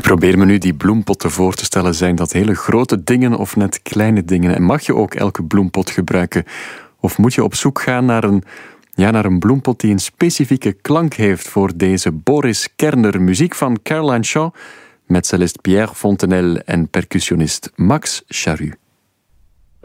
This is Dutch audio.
Probeer me nu die bloempotten voor te stellen. Zijn dat hele grote dingen of net kleine dingen? En mag je ook elke bloempot gebruiken? Of moet je op zoek gaan naar een bloempot die een specifieke klank heeft voor deze Boris Kerner? Muziek van Caroline Shaw met cellist Pierre Fontenelle en percussionist Max Charus.